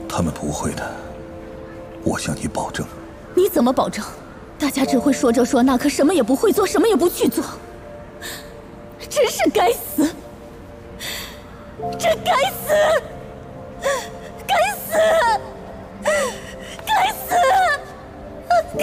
他们不会的，我向你保证。 你怎么保证？大家只会说这说那，可什么也不会做，什么也不去做。真是该死！真该死！